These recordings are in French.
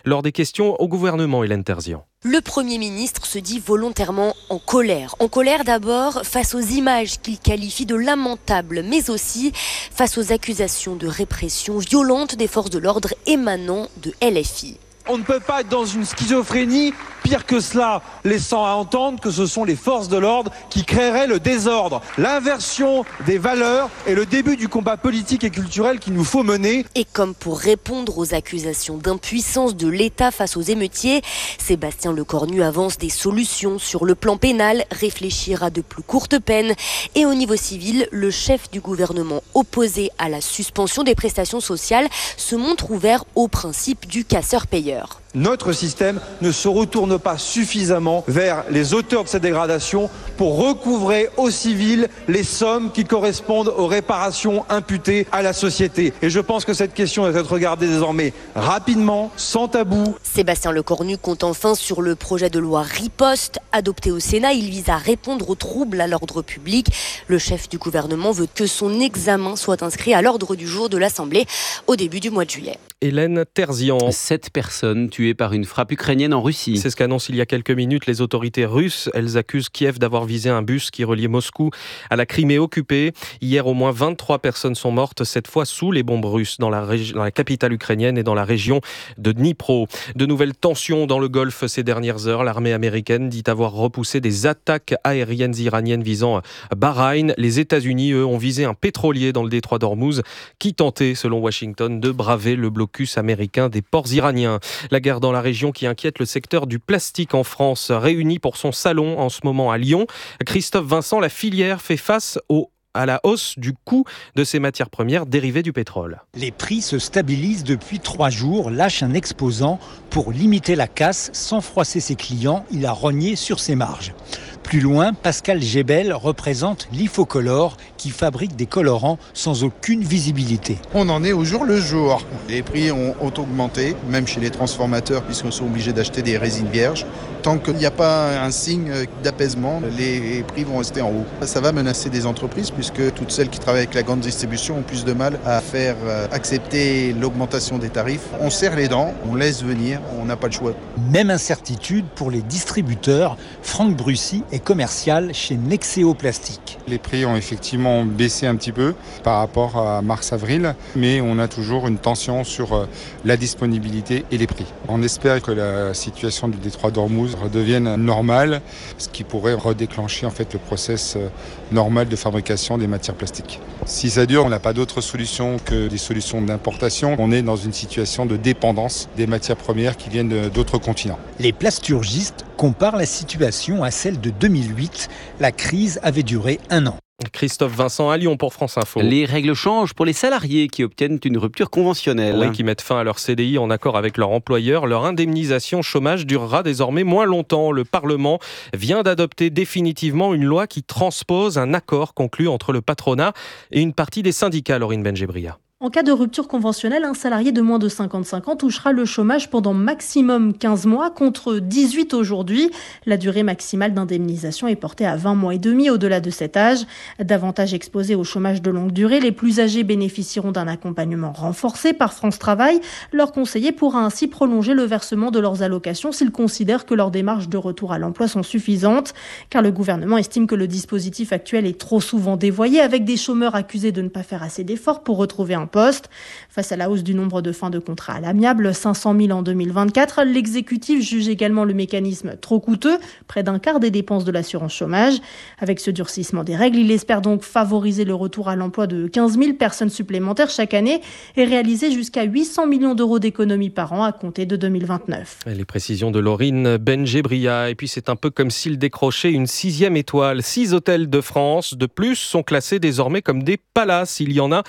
lors des questions au gouvernement, Hélène Terzian. Le Premier ministre se dit volontairement en colère. En colère d'abord face aux images qu'il qualifie de lamentables, mais aussi face aux accusations de répression violente des forces de l'ordre émanant de LFI. On ne peut pas être dans une schizophrénie, pire que cela, laissant à entendre que ce sont les forces de l'ordre qui créeraient le désordre. L'inversion des valeurs est le début du combat politique et culturel qu'il nous faut mener. Et comme pour répondre aux accusations d'impuissance de l'État face aux émeutiers, Sébastien Lecornu avance des solutions sur le plan pénal, réfléchir à de plus courtes peines. Et au niveau civil, le chef du gouvernement opposé à la suspension des prestations sociales se montre ouvert au principe du casseur-payeur. Notre système ne se retourne pas suffisamment vers les auteurs de ces dégradations pour recouvrer aux civils les sommes qui correspondent aux réparations imputées à la société. Et je pense que cette question doit être regardée désormais rapidement, sans tabou. Sébastien Lecornu compte enfin sur le projet de loi Riposte. Adopté au Sénat, il vise à répondre aux troubles à l'ordre public. Le chef du gouvernement veut que son examen soit inscrit à l'ordre du jour de l'Assemblée au début du mois de juillet. Hélène Terzian. 7 personnes tuées par une frappe ukrainienne en Russie. C'est ce qu'annoncent il y a quelques minutes les autorités russes. Elles accusent Kiev d'avoir visé un bus qui reliait Moscou à la Crimée occupée. Hier, au moins 23 personnes sont mortes, cette fois sous les bombes russes, dans la capitale ukrainienne et dans la région de Dnipro. De nouvelles tensions dans le Golfe ces dernières heures. L'armée américaine dit avoir repoussé des attaques aériennes iraniennes visant Bahreïn. Les États-Unis, eux, ont visé un pétrolier dans le détroit d'Ormuz qui tentait, selon Washington, de braver le blocus américain des ports iraniens. La guerre dans la région qui inquiète le secteur du plastique en France, réuni pour son salon en ce moment à Lyon. Christophe Vincent, la filière fait face à la hausse du coût de ces matières premières dérivées du pétrole. Les prix se stabilisent depuis 3 jours, lâche un exposant. Pour limiter la casse, sans froisser ses clients, il a rogné sur ses marges. Plus loin, Pascal Gébel représente l'Ifocolor qui fabrique des colorants sans aucune visibilité. On en est au jour le jour. Les prix ont augmenté, même chez les transformateurs, puisqu'on sont obligés d'acheter des résines vierges. Tant qu'il n'y a pas un signe d'apaisement, les prix vont rester en haut. Ça va menacer des entreprises, puisque toutes celles qui travaillent avec la grande distribution ont plus de mal à faire accepter l'augmentation des tarifs. On serre les dents, on laisse venir, on n'a pas le choix. Même incertitude pour les distributeurs. Franck Brussy est commercial chez Nexeo Plastique. Les prix ont effectivement baissé un petit peu par rapport à mars-avril, mais on a toujours une tension sur la disponibilité et les prix. On espère que la situation du détroit d'Ormuz redevienne normale, ce qui pourrait redéclencher en fait le process normal de fabrication des matières plastiques. Si ça dure, on n'a pas d'autre solution que des solutions d'importation. On est dans une situation de dépendance des matières premières qui viennent d'autres continents. Les plasturgistes comparent la situation à celle de 2008. La crise avait duré 1 an. Christophe Vincent à Lyon pour France Info. Les règles changent pour les salariés qui obtiennent une rupture conventionnelle. Oui, qui mettent fin à leur CDI en accord avec leur employeur. Leur indemnisation chômage durera désormais moins longtemps. Le Parlement vient d'adopter définitivement une loi qui transpose un accord conclu entre le patronat et une partie des syndicats, Laurine Benjebria. En cas de rupture conventionnelle, un salarié de moins de 55 ans touchera le chômage pendant maximum 15 mois contre 18 aujourd'hui. La durée maximale d'indemnisation est portée à 20 mois et demi au-delà de cet âge. Davantage exposés au chômage de longue durée, les plus âgés bénéficieront d'un accompagnement renforcé par France Travail. Leur conseiller pourra ainsi prolonger le versement de leurs allocations s'ils considèrent que leurs démarches de retour à l'emploi sont suffisantes. Car le gouvernement estime que le dispositif actuel est trop souvent dévoyé, avec des chômeurs accusés de ne pas faire assez d'efforts pour retrouver un poste. Face à la hausse du nombre de fins de contrat à l'amiable, 500 000 en 2024, l'exécutif juge également le mécanisme trop coûteux, près d'un quart des dépenses de l'assurance chômage. Avec ce durcissement des règles, il espère donc favoriser le retour à l'emploi de 15 000 personnes supplémentaires chaque année et réaliser jusqu'à 800 millions d'euros d'économies par an à compter de 2029. Les précisions de Laurine Benjebria. Et puis c'est un peu comme s'il décrochait une 6e étoile. 6 hôtels de France de plus sont classés désormais comme des palaces. Il y en a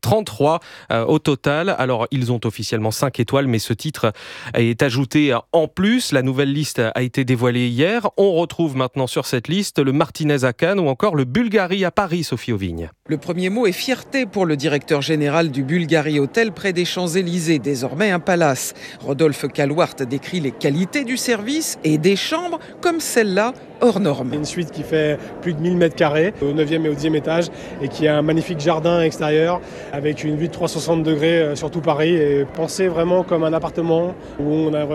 33 au total. Alors, ils ont officiellement 5 étoiles, mais ce titre est ajouté en plus. La nouvelle liste a été dévoilée hier. On retrouve maintenant sur cette liste le Martinez à Cannes ou encore le Bulgari à Paris, Sophie Auvigne. Le premier mot est fierté pour le directeur général du Bulgari Hotel près des Champs-Élysées, désormais un palace. Rodolphe Calouart décrit les qualités du service et des chambres comme celle-là, hors norme. Une suite qui fait plus de 1000 mètres carrés au 9e et au 10e étage et qui a un magnifique jardin extérieur avec une vue de 360 degrés sur tout Paris et pensé vraiment comme un appartement où on a